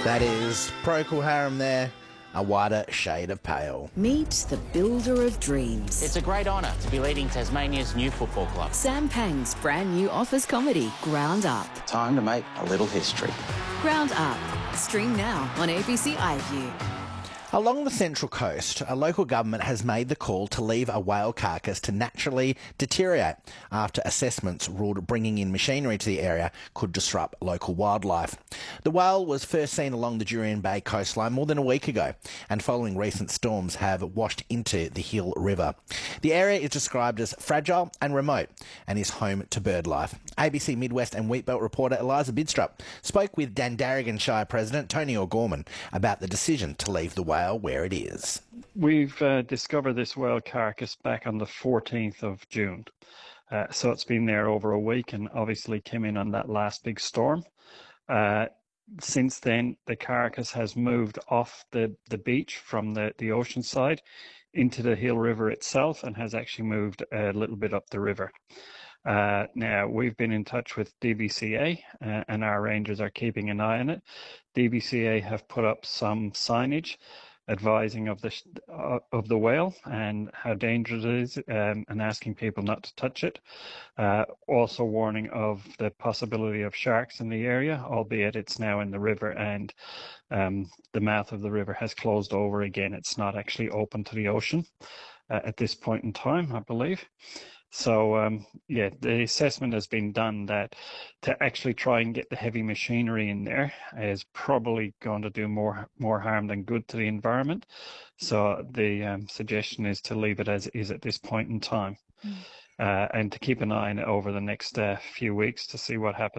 That is Procol Harum there, a wider shade of pale. Meet the builder of dreams. It's a great honour to be leading Tasmania's new football club. Sam Pang's brand new office comedy, Ground Up. Time to make a little history. Ground Up. Stream now on ABC iView. Along the Central Coast, a local government has made the call to leave a whale carcass to naturally deteriorate after assessments ruled bringing in machinery to the area could disrupt local wildlife. The whale was first seen along the Jurien Bay coastline more than a week ago, and following recent storms have washed into the Hill River. The area is described as fragile and remote and is home to bird life. ABC Midwest and Wheatbelt reporter Eliza Bidstrup spoke with Dandaragan Shire President Tony O'Gorman about the decision to leave the whale where it is. We've discovered this whale carcass back on the 14th of June. So it's been there over a week and obviously came in on that last big storm. Since then, the carcass has moved off the beach from the ocean side into the Hill River itself and has actually moved a little bit up the river. Now, we've been in touch with DBCA and our rangers are keeping an eye on it. DBCA have put up some signage advising of the whale and how dangerous it is, and asking people not to touch it. Also warning of the possibility of sharks in the area, albeit it's now in the river and the mouth of the river has closed over again. It's not actually open to the ocean at this point in time, I believe. So, yeah, the assessment has been done that to actually try and get the heavy machinery in there is probably going to do more harm than good to the environment. So the suggestion is to leave it as is at this point in time, and to keep an eye on it over the next few weeks to see what happens.